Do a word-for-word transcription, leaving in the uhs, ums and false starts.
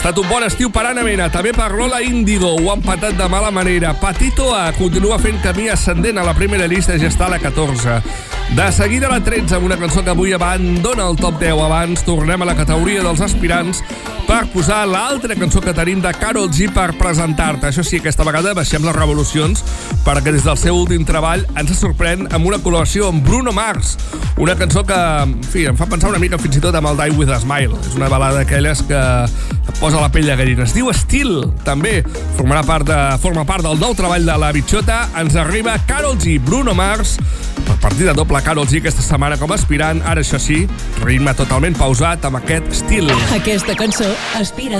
estat un bon estiu per Ana Mena, també per Lola Índigo, ho ha empatat de mala manera. Patito A continua fent camí ascendent a la primera llista, ja està a la catorze. De seguida a la tretze, amb una cançó que avui abandona el top deu. Abans tornem a la categoria dels aspirants per posar l'altra cançó que tenim de Karol G per presentar-te. Això sí, aquesta vegada baixem les revolucions perquè des del seu últim treball ens sorprèn amb una col·laboració amb Bruno Mars. Una cançó que, en fi, em fa pensar una mica fins i tot amb el Die With a Smile. És una balada d'aquelles que et posa la pell de gallina. Es diu Estil, també. Formarà part de, forma part del nou treball de la Bichota. Ens arriba Karol G, Bruno Mars, per partida doble Karol G aquesta setmana com a aspirant. Ara, això sí, ritme totalment pausat amb aquest Estil. Aquesta cançó aspira